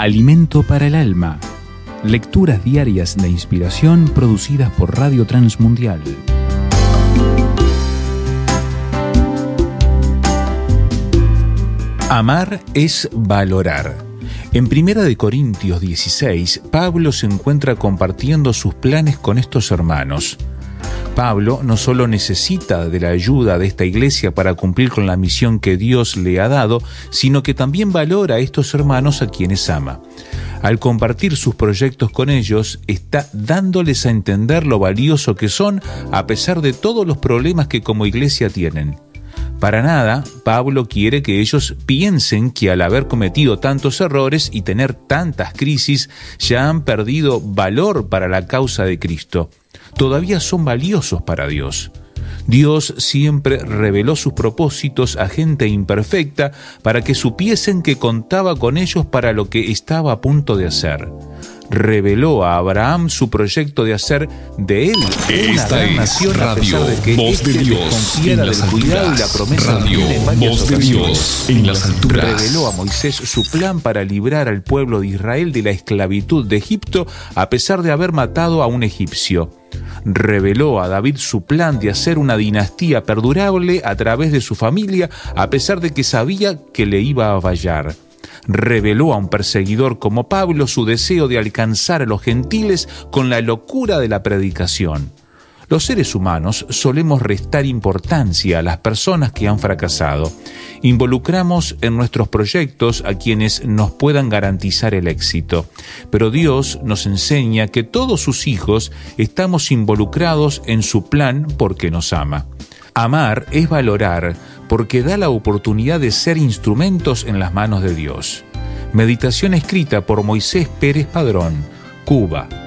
Alimento para el alma. Lecturas diarias de inspiración producidas por Radio Transmundial. Amar es valorar. En 1 Corintios 16, Pablo se encuentra compartiendo sus planes con estos hermanos. Pablo no solo necesita de la ayuda de esta iglesia para cumplir con la misión que Dios le ha dado, sino que también valora a estos hermanos a quienes ama. Al compartir sus proyectos con ellos, está dándoles a entender lo valioso que son a pesar de todos los problemas que como iglesia tienen. Para nada, Pablo quiere que ellos piensen que al haber cometido tantos errores y tener tantas crisis, ya han perdido valor para la causa de Cristo. Todavía son valiosos para Dios. Dios siempre reveló sus propósitos a gente imperfecta para que supiesen que contaba con ellos para lo que estaba a punto de hacer. Reveló a Abraham su proyecto de hacer de él una gran nación, a pesar de que Voz de Dios desconfiara del cuidado y la promesa de Dios en varias Voz de ocasiones. Dios en las alturas. Reveló a Moisés su plan para librar al pueblo de Israel de la esclavitud de Egipto, a pesar de haber matado a un egipcio. Reveló a David su plan de hacer una dinastía perdurable a través de su familia, a pesar de que sabía que le iba a fallar. Reveló a un perseguidor como Pablo su deseo de alcanzar a los gentiles con la locura de la predicación. Los seres humanos solemos restar importancia a las personas que han fracasado. Involucramos en nuestros proyectos a quienes nos puedan garantizar el éxito. Pero Dios nos enseña que todos sus hijos estamos involucrados en su plan porque nos ama. Amar es valorar porque da la oportunidad de ser instrumentos en las manos de Dios. Meditación escrita por Moisés Pérez Padrón, Cuba.